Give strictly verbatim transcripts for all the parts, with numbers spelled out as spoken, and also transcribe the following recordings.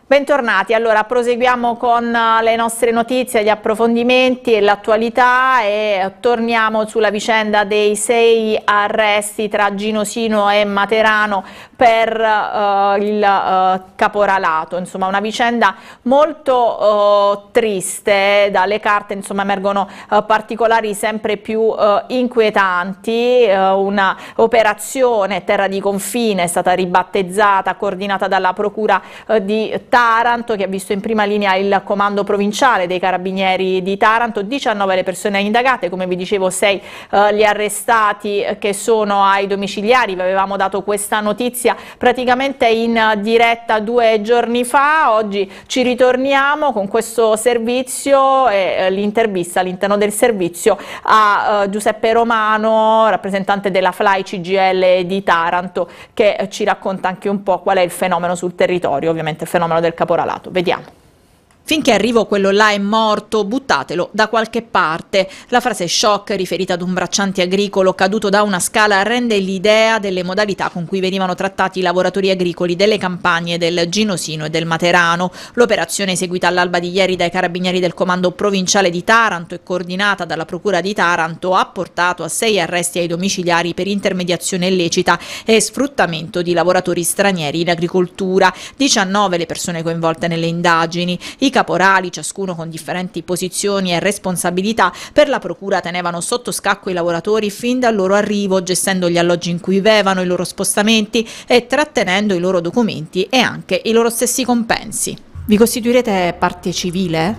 Bentornati, allora proseguiamo con le nostre notizie, gli approfondimenti e l'attualità e torniamo sulla vicenda dei sei arresti tra Gino Sino e Materano per uh, il uh, caporalato, insomma una vicenda molto uh, triste. Dalle carte insomma emergono uh, particolari sempre più uh, inquietanti. Uh, una operazione terra di confine è stata ribattezzata, coordinata dalla procura uh, di Taranto, che ha visto in prima linea il comando provinciale dei carabinieri di Taranto. diciannove le persone indagate, come vi dicevo sei uh, gli arrestati che sono ai domiciliari. Vi avevamo dato questa notizia praticamente in diretta due giorni fa. Oggi ci ritorniamo con questo servizio e eh, l'intervista all'interno del servizio a uh, Giuseppe Romano, rappresentante della FLAI C G I L di Taranto, che eh, ci racconta anche un po' qual è il fenomeno sul territorio, ovviamente il fenomeno del caporalato. Vediamo. Finché arrivo quello là è morto, buttatelo da qualche parte. La frase shock, riferita ad un bracciante agricolo caduto da una scala, rende l'idea delle modalità con cui venivano trattati i lavoratori agricoli delle campagne del Gino Sino e del Materano. L'operazione, eseguita all'alba di ieri dai carabinieri del comando provinciale di Taranto e coordinata dalla procura di Taranto, ha portato a sei arresti ai domiciliari per intermediazione illecita e sfruttamento di lavoratori stranieri in agricoltura. diciannove le persone coinvolte nelle indagini. I caporali, ciascuno con differenti posizioni e responsabilità, per la procura tenevano sotto scacco i lavoratori fin dal loro arrivo, gestendo gli alloggi in cui vivevano, i loro spostamenti e trattenendo i loro documenti e anche i loro stessi compensi. Vi costituirete parte civile?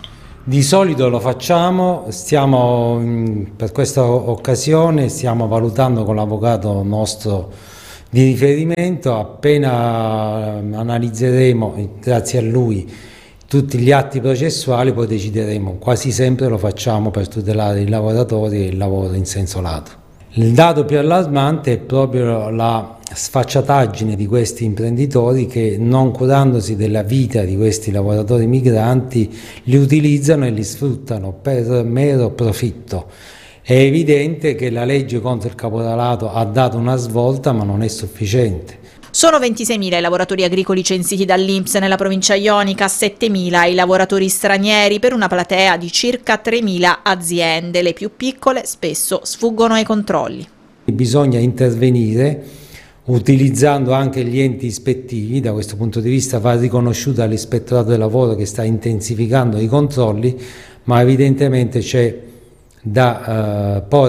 Di solito lo facciamo, stiamo per questa occasione stiamo valutando con l'avvocato nostro di riferimento. Appena analizzeremo, grazie a lui, tutti gli atti processuali, poi decideremo. Quasi sempre lo facciamo per tutelare i lavoratori e il lavoro in senso lato. Il dato più allarmante è proprio la sfacciataggine di questi imprenditori che, non curandosi della vita di questi lavoratori migranti, li utilizzano e li sfruttano per mero profitto. È evidente che la legge contro il caporalato ha dato una svolta, ma non è sufficiente. Sono ventiseimila i lavoratori agricoli censiti dall'I N P S nella provincia ionica, settemila i lavoratori stranieri, per una platea di circa tremila aziende. Le più piccole spesso sfuggono ai controlli. Bisogna intervenire utilizzando anche gli enti ispettivi. Da questo punto di vista va riconosciuto all'Ispettorato del Lavoro, che sta intensificando i controlli, ma evidentemente c'è da eh, porre